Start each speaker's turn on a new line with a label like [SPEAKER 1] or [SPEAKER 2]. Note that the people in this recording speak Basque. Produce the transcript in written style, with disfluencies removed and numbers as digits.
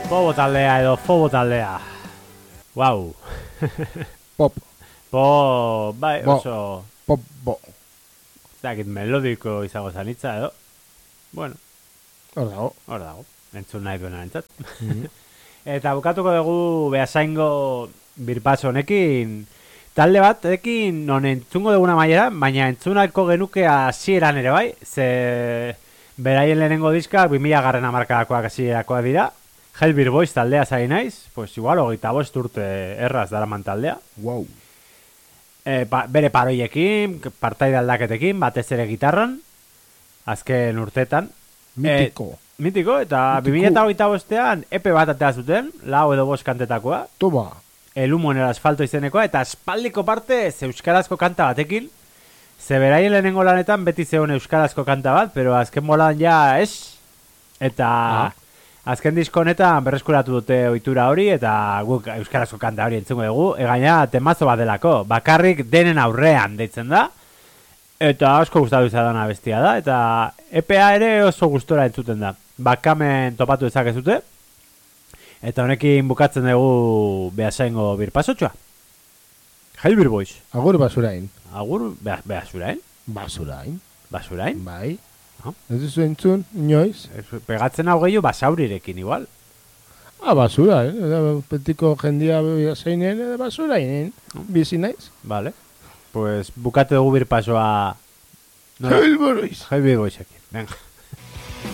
[SPEAKER 1] Bobo taldea edo Fobo taldea. Wow.
[SPEAKER 2] Pop.
[SPEAKER 1] Bai,
[SPEAKER 2] Bo.
[SPEAKER 1] oso...
[SPEAKER 2] Pop, bo.
[SPEAKER 1] Zakit melodiko izango zanitza edo. Bueno,
[SPEAKER 2] Hor dago.
[SPEAKER 1] Entzun nahi duena entzat. Eta bukatuko dugu Beasaingo birpaso honekin. Talde bat, ekin non entzungo duguna maiera, baina entzunako genuke hasieran ere bai, ze beraien lehenengo diskak 2000 garren hamarkadakoak hasierakoak dira. Hellbeer Boys taldea zari naiz, pues igual 25 urte erraz daraman taldea.
[SPEAKER 2] Wow.
[SPEAKER 1] Bere paroiekin, partaide aldaketekin, batez ere gitarran, azken urtetan. Mitiko, eta 2025ean EP bat atea zuten, 4 edo 5 kantetakoa.
[SPEAKER 2] Toma.
[SPEAKER 1] El humo en el asfalto izenekoa, eta espaldiko parte euskarazko kanta batekin. Ze beraien lehenengo lanetan beti zegoen euskarazko kanta bat, pero azken bolan ja ez. Eta azken disko honetan berreskuratu dute ohitura hori, eta guk euskarazko kanta hori entzungo dugu. Gaina temazo bat delako, bakarrik denen aurrean deitzen da. Eta asko gustatu izadana bestia da, eta EPA ere oso gustora entzuten da. Bakamen topatu dezakezute. Eta honekin bukatzen dugu Beasaingo birpasotxoa. Hellbeer Boys.
[SPEAKER 2] Agur basurain.
[SPEAKER 1] Agur, Beasurain? Basurain?
[SPEAKER 2] Bai. Ez duzu entzun, inoiz?
[SPEAKER 1] Pegatzen hau gehiago basaurirekin igual.
[SPEAKER 2] Basura, Petiko jendia Beasainen edo basurainen. Bizi naiz.
[SPEAKER 1] Vale. Pues bukate dugu birpasoa...
[SPEAKER 2] Hellbeer Boys.
[SPEAKER 1] Hellbeer Boysekin. Venga.